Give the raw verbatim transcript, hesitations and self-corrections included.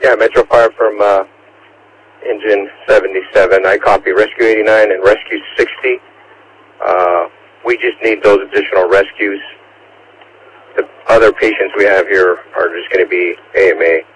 Yeah, Metro Fire from uh, Engine seventy-seven. I copy Rescue eighty-nine and Rescue sixty. Uh, we just need those additional rescues. The other patients we have here are just going to be A M A.